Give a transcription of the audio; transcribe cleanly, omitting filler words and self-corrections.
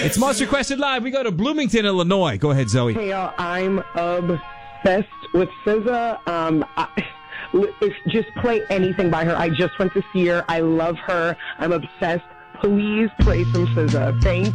It's Most Requested Live. We go to Bloomington, Illinois. Go ahead, Zoe. Hey, y'all, I'm obsessed with SZA. Just play anything by her. I just went to see her. I love her. I'm obsessed. Please play some SZA. Thank